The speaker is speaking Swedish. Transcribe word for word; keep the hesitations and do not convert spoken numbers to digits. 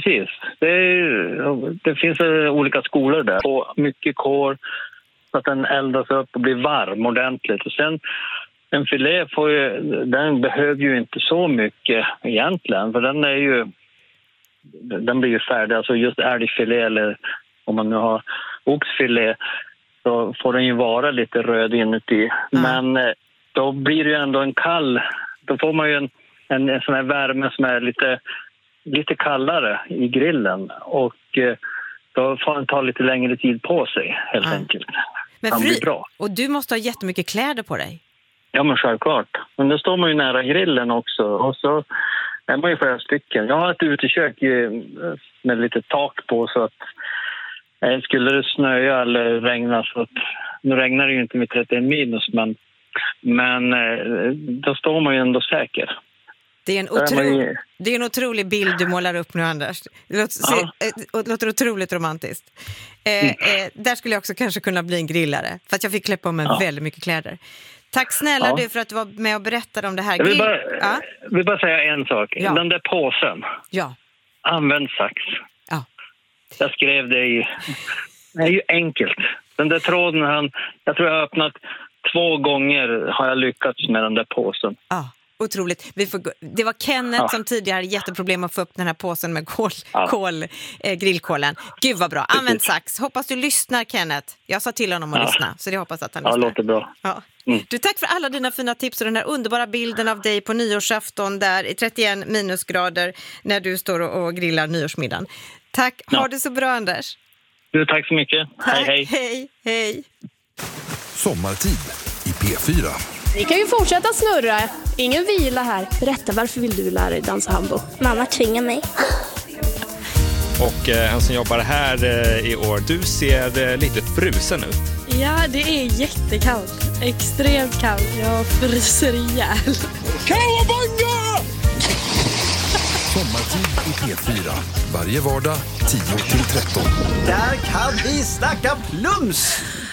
precis. Det, är, det finns olika skolor där. Och mycket kår så att den eldas upp och blir varm ordentligt. Och sen en filé får ju, den behöver ju inte så mycket egentligen. För den är ju, den blir ju färdig. Alltså just älgfilé eller om man nu har oxfilé så får den ju vara lite röd inuti. Mm. Men då blir det ju ändå en kall, då får man ju en, en, en sån här värme som är lite, lite kallare i grillen. Och då får den ta lite längre tid på sig helt mm. enkelt. Men fri, bra. Och du måste ha jättemycket kläder på dig. Ja, men självklart. Men då står man ju nära grillen också. Och så är man ju flera stycken. Jag har ett utekök med lite tak på så att eh, skulle det snöa eller regna så att, nu regnar det ju inte med trettioen minus men, men eh, då står man ju ändå säker. Det är, en otro... ju... det är en otrolig bild du målar upp nu, Anders. Det låter, ja. se... det låter otroligt romantiskt. Eh, mm. eh, där skulle jag också kanske kunna bli en grillare. För att jag fick klä på mig ja. väldigt mycket kläder. Tack snälla ja. du för att du var med och berättade om det här. Jag vill bara, ja? vill bara säga en sak. Ja. Den där påsen. Ja. Använd sax. Ja. Jag skrev det i... Det är ju enkelt. Den där tråden, han, jag tror jag har öppnat två gånger har jag lyckats med den där påsen. Ja. Otroligt. Vi får, det var Kenneth ja. som tidigare hade jätteproblem att få upp den här påsen med kol, ja. kol, eh, grillkålen. Gud vad bra. Använd sax. Hoppas du lyssnar, Kenneth. Jag sa till honom att ja. lyssna, så det hoppas att han ja, lyssnar. Ja, låter bra. Ja. Mm. Du, tack för alla dina fina tips och den här underbara bilden av dig på nyårsafton där i trettioen minusgrader när du står och, och grillar nyårsmiddagen. Tack. Ja. Ha det så bra, Anders. Du, tack så mycket. Tack. Hej, hej. Hej, hej. Sommartid i P fyra. Ni kan ju fortsätta snurra. Ingen vila här. Berätta, varför vill du lära dig dansa hambo? Mamma tvingar mig. Och eh, han som jobbar här eh, i år, du ser eh, lite frusen ut. Ja, det är jättekallt. Extremt kallt. Jag fryser ihjäl. Kawabanga! Sommartid i P fyra. Varje vardag tio till tretton. Där kan vi snacka plums!